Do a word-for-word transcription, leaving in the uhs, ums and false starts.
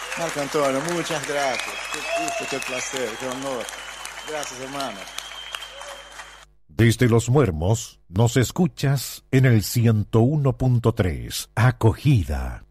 Marco Antonio, muchas gracias. Qué gusto, qué placer, qué honor. Gracias, hermano. Desde Los Muermos nos escuchas en el ciento uno punto tres. Acogida.